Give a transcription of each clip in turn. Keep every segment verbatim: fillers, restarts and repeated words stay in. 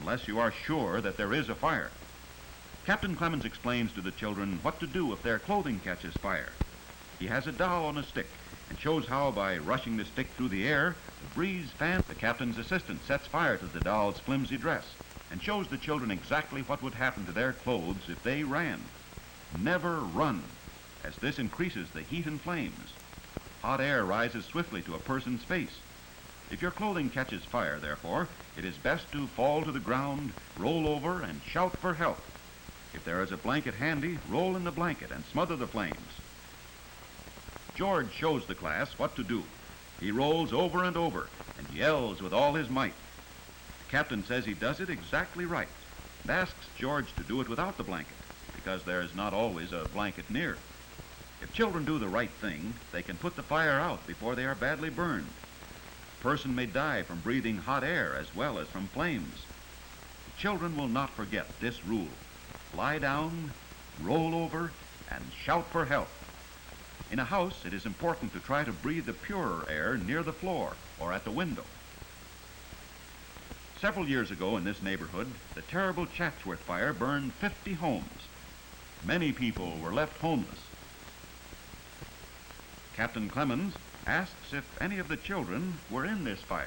unless you are sure that there is a fire. Captain Clemens explains to the children what to do if their clothing catches fire. He has a doll on a stick and shows how by rushing the stick through the air, the breeze fans. The captain's assistant sets fire to the doll's flimsy dress and shows the children exactly what would happen to their clothes if they ran. Never run, as this increases the heat and flames. Hot air rises swiftly to a person's face. If your clothing catches fire, therefore, it is best to fall to the ground, roll over, and shout for help. If there is a blanket handy, roll in the blanket and smother the flames. George shows the class what to do. He rolls over and over and yells with all his might. The captain says he does it exactly right and asks George to do it without the blanket, because there is not always a blanket near. If children do the right thing, they can put the fire out before they are badly burned. A person may die from breathing hot air as well as from flames. The children will not forget this rule. Lie down, roll over, and shout for help. In a house, it is important to try to breathe the purer air near the floor or at the window. Several years ago in this neighborhood, the terrible Chatsworth fire burned fifty homes. Many people were left homeless. Captain Clemens asks if any of the children were in this fire.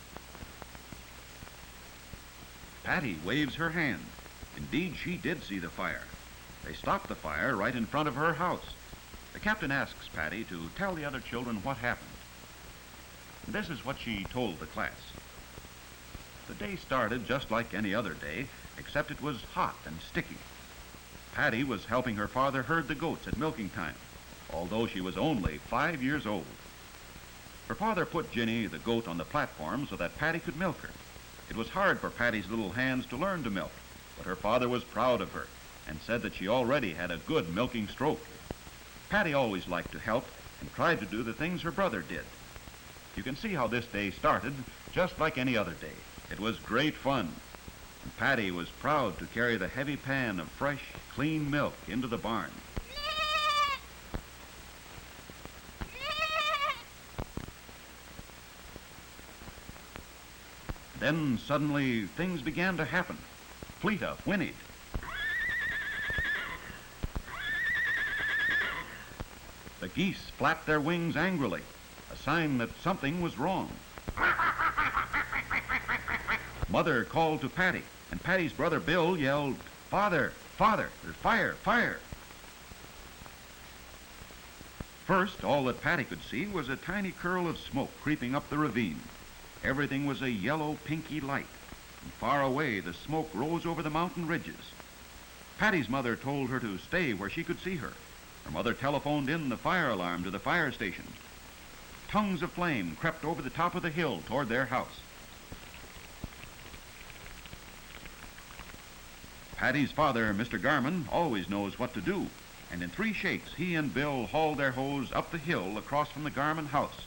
Patty waves her hand. Indeed, she did see the fire. They stopped the fire right in front of her house. The captain asks Patty to tell the other children what happened. This is what she told the class. The day started just like any other day, except it was hot and sticky. Patty was helping her father herd the goats at milking time, although she was only five years old. Her father put Ginny, the goat, on the platform so that Patty could milk her. It was hard for Patty's little hands to learn to milk, but her father was proud of her and said that she already had a good milking stroke. Patty always liked to help and tried to do the things her brother did. You can see how this day started just like any other day. It was great fun, and Patty was proud to carry the heavy pan of fresh, clean milk into the barn. Then suddenly things began to happen. Fleeta whinnied. The geese flapped their wings angrily, a sign that something was wrong. Mother called to Patty, and Patty's brother Bill yelled, "Father, Father, there's fire, fire!" First, all that Patty could see was a tiny curl of smoke creeping up the ravine. Everything was a yellow, pinky light, and far away the smoke rose over the mountain ridges. Patty's mother told her to stay where she could see her. Her mother telephoned in the fire alarm to the fire station. Tongues of flame crept over the top of the hill toward their house. Patty's father, Mister Garman, always knows what to do, and in three shakes he and Bill hauled their hose up the hill across from the Garman house.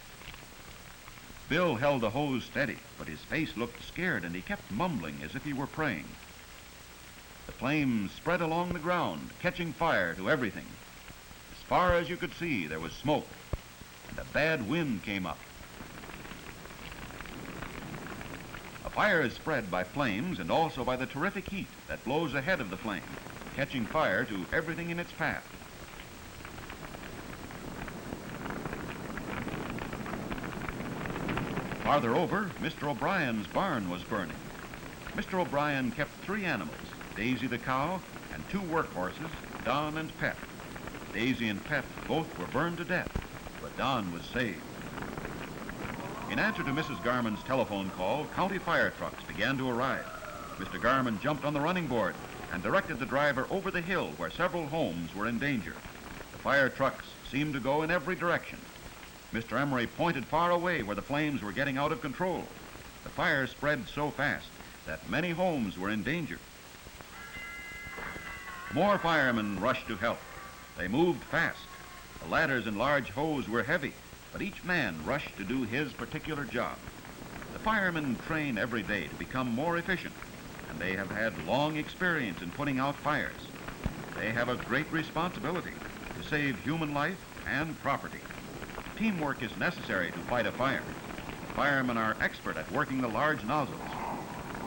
Bill held the hose steady, but his face looked scared, and he kept mumbling as if he were praying. The flames spread along the ground, catching fire to everything. As far as you could see, there was smoke, and a bad wind came up. A fire is spread by flames and also by the terrific heat that blows ahead of the flame, catching fire to everything in its path. Farther over, Mister O'Brien's barn was burning. Mister O'Brien kept three animals, Daisy the cow and two work horses, Don and Pet. Daisy and Pet both were burned to death, but Don was saved. In answer to Missus Garman's telephone call, county fire trucks began to arrive. Mister Garman jumped on the running board and directed the driver over the hill where several homes were in danger. The fire trucks seemed to go in every direction. Mister Emery pointed far away where the flames were getting out of control. The fire spread so fast that many homes were in danger. More firemen rushed to help. They moved fast. The ladders and large hose were heavy, but each man rushed to do his particular job. The firemen train every day to become more efficient, and they have had long experience in putting out fires. They have a great responsibility to save human life and property. Teamwork is necessary to fight a fire. The firemen are expert at working the large nozzles,